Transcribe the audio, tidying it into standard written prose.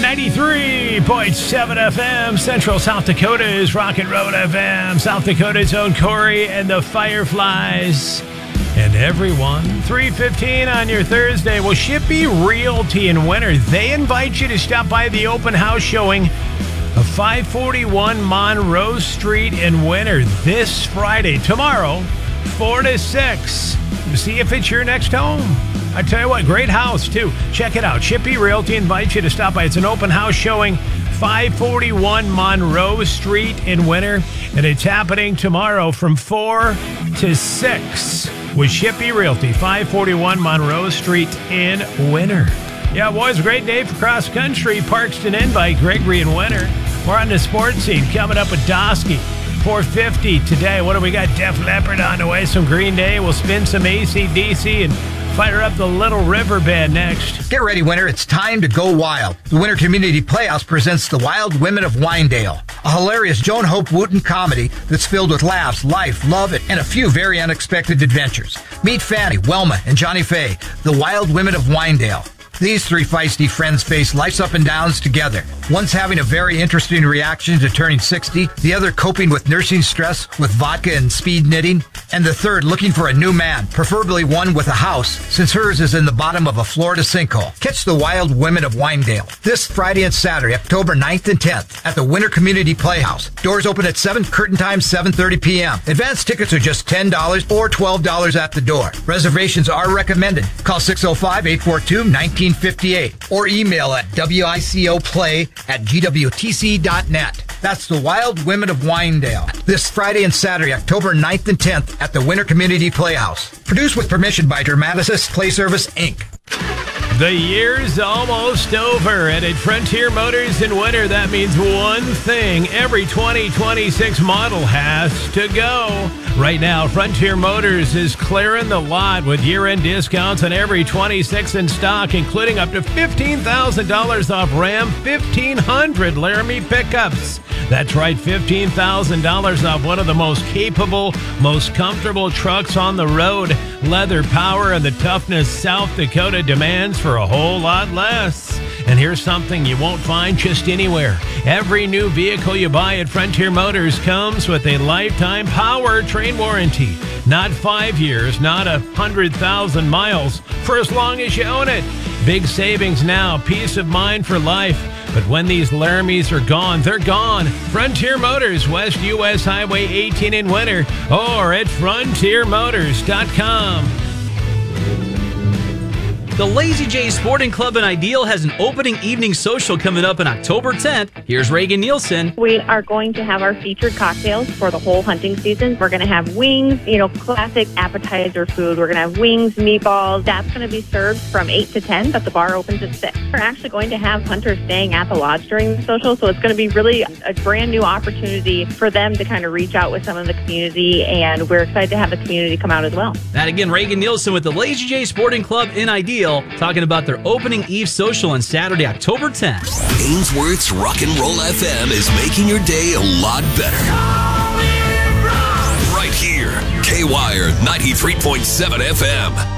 93.7 FM, Central South Dakota's Rocket Road FM, South Dakota's own Corey and the Fireflies. And everyone, 3:15 on your Thursday. Well, Shippey Realty in Winter, they invite you to stop by the open house showing of 541 Monroe Street in Winter this Friday, tomorrow, 4 to 6. See if it's your next home. I tell you what, great house, too. Check it out. Shippey Realty invites you to stop by. It's an open house showing 541 Monroe Street in Winter, and it's happening tomorrow from 4 to 6 with Shippey Realty, 541 Monroe Street in Winter. Yeah, boys, great day for cross country. Parkston Invite, Gregory in Winter. We're on the sports scene coming up with Dosky. 4:50 today. What do we got? Def Leppard on the way. Some Green Day. We'll spin some AC/DC and fire up the Little River Band next. Get ready, Winter. It's time to go wild. The Winter Community Playhouse presents The Wild Women of Winedale, a hilarious Joan Hope Wooten comedy that's filled with laughs, life, love, and a few very unexpected adventures. Meet Fanny, Welma, and Johnny Faye, the Wild Women of Winedale. These three feisty friends face life's up and downs together. One's having a very interesting reaction to turning 60, the other coping with nursing stress with vodka and speed knitting, and the third looking for a new man, preferably one with a house, since hers is in the bottom of a Florida sinkhole. Catch The Wild Women of Winedale this Friday and Saturday, October 9th and 10th at the Winter Community Playhouse. Doors open at 7, curtain time 7:30 p.m. Advance tickets are just $10 or $12 at the door. Reservations are recommended. Call 605-842-1958 or email at wicoplay@gwtc.net. That's The Wild Women of Winedale. This Friday and Saturday, October 9th and 10th at the Winter Community Playhouse. Produced with permission by Dramaticist Play Service, Inc. The year's almost over, and at Frontier Motors in Winter, that means one thing. Every 2026 model has to go. Right now, Frontier Motors is clearing the lot with year-end discounts on every 26 in stock, including up to $15,000 off Ram 1500 Laramie pickups. That's right, $15,000 off one of the most capable, most comfortable trucks on the road. Leather power and the toughness South Dakota demands for a whole lot less. And here's something you won't find just anywhere. Every new vehicle you buy at Frontier Motors comes with a lifetime powertrain warranty. Not 5 years, not 100,000 miles, for as long as you own it. Big savings now, peace of mind for life. But when these Laramies are gone, they're gone. Frontier Motors, West U.S. Highway 18 in Winter, or at frontiermotors.com. The Lazy J Sporting Club in Ideal has an opening evening social coming up on October 10th. Here's Reagan Nielsen. We are going to have our featured cocktails for the whole hunting season. We're going to have wings, classic appetizer food. We're going to have wings, meatballs. That's going to be served from 8 to 10, but the bar opens at 6. We're actually going to have hunters staying at the lodge during the social, so it's going to be really a brand new opportunity for them to kind of reach out with some of the community, and we're excited to have the community come out as well. That again, Reagan Nielsen with the Lazy J Sporting Club in Ideal, talking about their opening eve social on Saturday, October 10th. Ainsworth's Rock and Roll FM is making your day a lot better. Right here, K-Wire 93.7 FM.